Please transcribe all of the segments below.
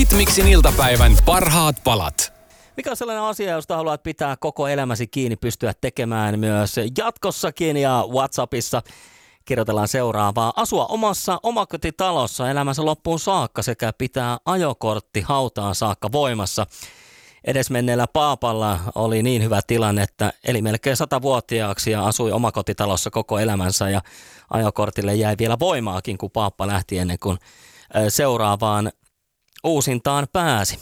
Hitmixin iltapäivän parhaat palat. Mikä on sellainen asia, josta haluat pitää koko elämäsi kiinni, pystyä tekemään myös jatkossakin, ja WhatsAppissa kirjoitellaan seuraavaa. Asua omassa omakotitalossa elämänsä loppuun saakka sekä pitää ajokortti hautaan saakka voimassa. Edesmenneellä paapalla oli niin hyvä tilanne, että eli melkein 100-vuotiaaksi ja asui omakotitalossa koko elämänsä, ja ajokortille jäi vielä voimaakin, kun paappa lähti ennen kuin seuraavaan uusintaan pääsi.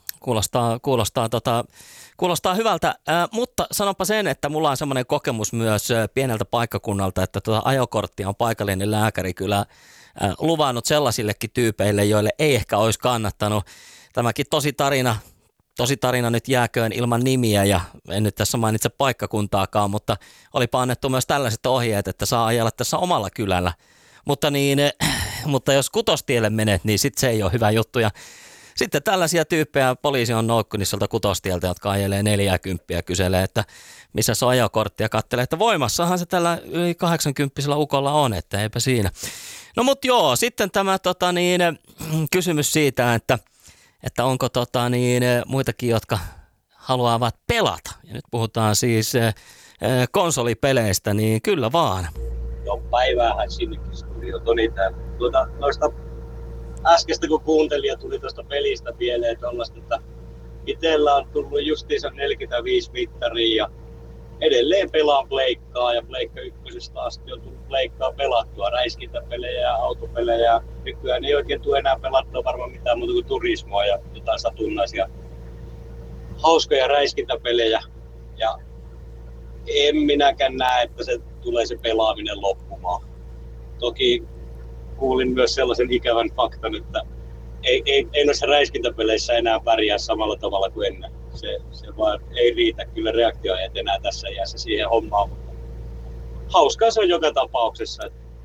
Kuulostaa hyvältä, mutta sanonpa sen, että mulla on semmoinen kokemus myös pieneltä paikkakunnalta, että ajokorttia on paikallinen lääkäri kyllä luvannut sellaisillekin tyypeille, joille ei ehkä olisi kannattanut. Tämäkin tositarina nyt jääköön ilman nimiä, ja en nyt tässä mainitse paikkakuntaakaan, mutta olipa annettu myös tällaiset ohjeet, että saa ajella tässä omalla kylällä. Mutta jos Kutostielle menet, niin sitten se ei ole hyvä juttu. Ja sitten tällaisia tyyppejä poliisi on noukkunissolta Kutostieltä, jotka ajelee 40 kyselee, että missä se on ajokortti, ja katselee, että voimassahan se tällä yli 80 ukolla on, että eipä siinä. No mut joo, sitten tämä kysymys siitä, että onko muitakin, jotka haluavat pelata. Ja nyt puhutaan siis konsolipeleistä, niin kyllä vaan. Joo, päiväähän sinnekin studiot niin noista äskeistä kun kuuntelin ja tuli tuosta pelistä mieleen tuollaista, että itsellä on tullut justiinsa 45 mittaria ja edelleen pelaan pleikkaa, ja pleikka ykkösestä asti on tullut pleikkaa pelattua, räiskintäpelejä ja autopelejä. Nykyään ei oikein tule enää pelattua varmaan mitään muuta kuin turismoa ja jotain satunnaisia hauskoja räiskintäpelejä. Ja en minäkään näe, että se tulee se pelaaminen loppumaan. Toki kuulin myös sellaisen ikävän faktan, että ei noissa räiskintäpeleissä enää pärjää samalla tavalla kuin ennen. Se vaan ei riitä kyllä reaktioajat enää tässä iässä siihen hommaan, mutta hauskaa se on joka tapauksessa.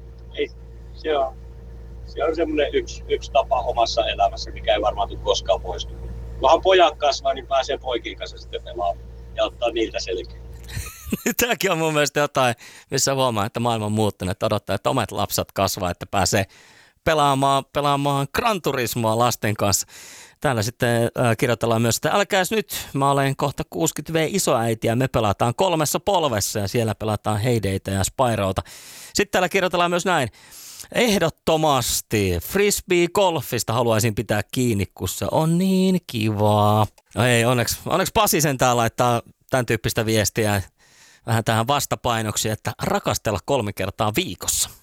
Se on semmoinen yksi tapa omassa elämässä, mikä ei varmaan tule koskaan poistu. Kunhan pojat kasvaa, niin pääsee poikien kanssa sitten pelaamaan ja ottaa niiltä selkeä. Tämäkin on mun mielestä jotain, missä huomaa, että maailma on muuttunut, että odottaa, että omat lapset kasvaa, että pääsee pelaamaan Gran Turismoa lasten kanssa. Täällä sitten kirjoitellaan myös, että älkääs nyt, mä olen kohta 60V isoäiti ja me pelataan 3 polvessa ja siellä pelataan Heydaytä ja Spyrota. Sitten täällä kirjoitellaan myös näin. Ehdottomasti frisbee-golfista haluaisin pitää kiinni, kun se on niin kivaa. No ei, onneksi Pasi sentään laittaa tämän tyyppistä viestiä vähän tähän vastapainoksi, että rakastella 3 kertaa viikossa.